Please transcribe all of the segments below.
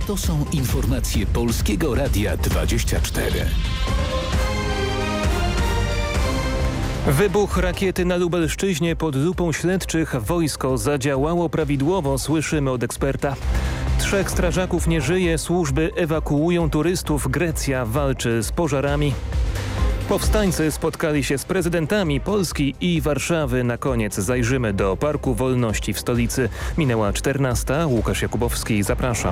To są informacje Polskiego Radia 24. Wybuch rakiety na Lubelszczyźnie pod lupą śledczych. Wojsko zadziałało prawidłowo, słyszymy od eksperta. 3 strażaków nie żyje, służby ewakuują turystów. Grecja walczy z pożarami. Powstańcy spotkali się z prezydentami Polski i Warszawy. Na koniec zajrzymy do Parku Wolności w stolicy. Minęła 14. Łukasz Jakubowski, zapraszam.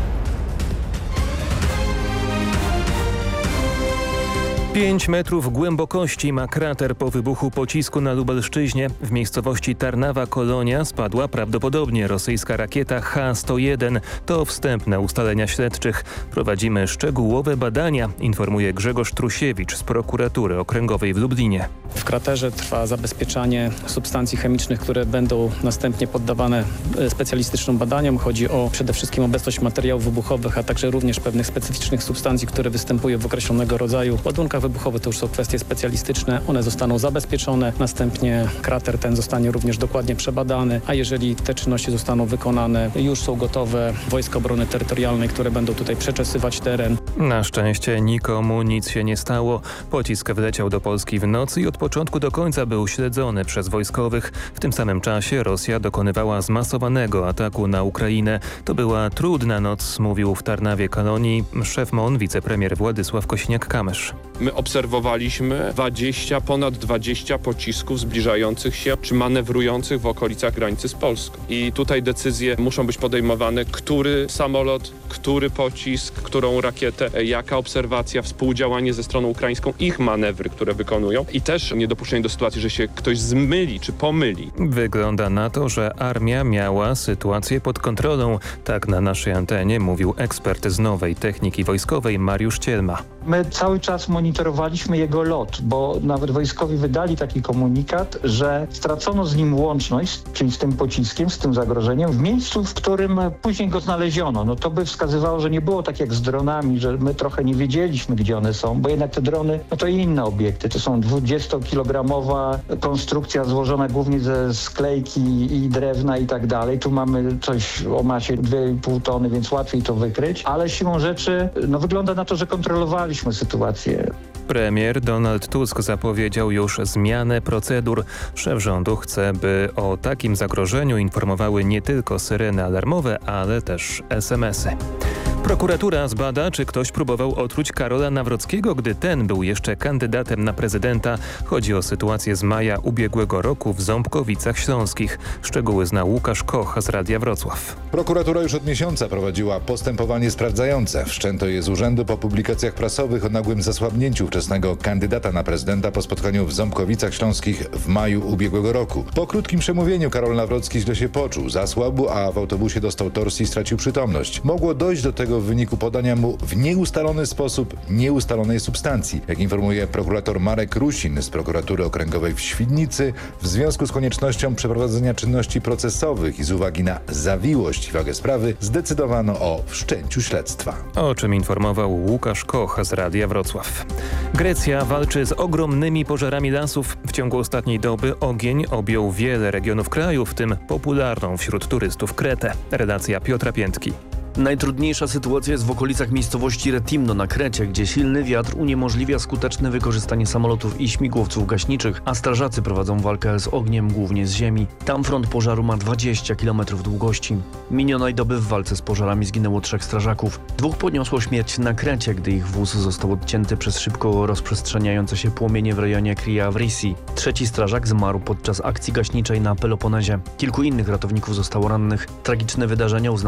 5 metrów głębokości ma krater po wybuchu pocisku na Lubelszczyźnie. W miejscowości Tarnawa-Kolonia spadła prawdopodobnie rosyjska rakieta H-101. To wstępne ustalenia śledczych. Prowadzimy szczegółowe badania, informuje Grzegorz Trusiewicz z Prokuratury Okręgowej w Lublinie. W kraterze trwa zabezpieczanie substancji chemicznych, które będą następnie poddawane specjalistycznym badaniom. Chodzi o przede wszystkim obecność materiałów wybuchowych, a także również pewnych specyficznych substancji, które występują w określonego rodzaju ładunkach wybuchowych. To już są kwestie specjalistyczne. One zostaną zabezpieczone. Następnie krater ten zostanie również dokładnie przebadany, a jeżeli te czynności zostaną wykonane, już są gotowe Wojska Obrony Terytorialnej, które będą tutaj przeczesywać teren. Na szczęście nikomu nic się nie stało. Pocisk wleciał do Polski w nocy i od początku do końca był śledzony przez wojskowych. W tym samym czasie Rosja dokonywała zmasowanego ataku na Ukrainę. To była trudna noc, mówił w Tarnawie-Kolonii szef MON, wicepremier Władysław Kosiniak-Kamysz. My obserwowaliśmy ponad 20 pocisków zbliżających się czy manewrujących w okolicach granicy z Polską. I tutaj decyzje muszą być podejmowane, który samolot, który pocisk, którą rakietę, jaka obserwacja, współdziałanie ze stroną ukraińską, ich manewry, które wykonują i też niedopuszczenie do sytuacji, że się ktoś zmyli czy pomyli. Wygląda na to, że armia miała sytuację pod kontrolą. Tak na naszej antenie mówił ekspert z nowej techniki wojskowej Mariusz Cielma. My cały czas monitorowaliśmy jego lot, bo nawet wojskowi wydali taki komunikat, że stracono z nim łączność, czyli z tym pociskiem, z tym zagrożeniem, w miejscu, w którym później go znaleziono. No to by wskazywało, że nie było tak jak z dronami, że my trochę nie wiedzieliśmy, gdzie one są, bo jednak te drony, no to inne obiekty. To są 20-kilogramowa konstrukcja złożona głównie ze sklejki i drewna i tak dalej. Tu mamy coś o masie 2,5 tony, więc łatwiej to wykryć, ale siłą rzeczy no wygląda na to, że kontrolowaliśmy sytuację. Premier Donald Tusk zapowiedział już zmianę procedur. Szef rządu chce, by o takim zagrożeniu informowały nie tylko syreny alarmowe, ale też SMS-y. Prokuratura zbada, czy ktoś próbował otruć Karola Nawrockiego, gdy ten był jeszcze kandydatem na prezydenta. Chodzi o sytuację z maja ubiegłego roku w Ząbkowicach Śląskich. Szczegóły zna Łukasz Koch z Radia Wrocław. Prokuratura już od miesiąca prowadziła postępowanie sprawdzające. Wszczęto je z urzędu po publikacjach prasowych o nagłym zasłabnięciu wczesnego kandydata na prezydenta po spotkaniu w Ząbkowicach Śląskich w maju ubiegłego roku. Po krótkim przemówieniu Karol Nawrocki źle się poczuł, zasłabł, a w autobusie dostał tors i stracił przytomność. Mogło dojść do tego w wyniku podania mu w nieustalony sposób nieustalonej substancji. Jak informuje prokurator Marek Rusin z Prokuratury Okręgowej w Świdnicy, w związku z koniecznością przeprowadzenia czynności procesowych i z uwagi na zawiłość i wagę sprawy zdecydowano o wszczęciu śledztwa. O czym informował Łukasz Koch z Radia Wrocław. Grecja walczy z ogromnymi pożarami lasów. W ciągu ostatniej doby ogień objął wiele regionów kraju, w tym popularną wśród turystów Kretę. Relacja Piotra Piętki. Najtrudniejsza sytuacja jest w okolicach miejscowości Retimno na Krecie, gdzie silny wiatr uniemożliwia skuteczne wykorzystanie samolotów i śmigłowców gaśniczych, a strażacy prowadzą walkę z ogniem głównie z ziemi. Tam front pożaru ma 20 km długości. Minionej doby w walce z pożarami zginęło 3 strażaków. 2 poniosło śmierć na Krecie, gdy ich wóz został odcięty przez szybko rozprzestrzeniające się płomienie w rejonie Kriavrisi. 3. strażak zmarł podczas akcji gaśniczej na Peloponezie. Kilku innych ratowników zostało rannych. Tragiczne wydarzenia uznało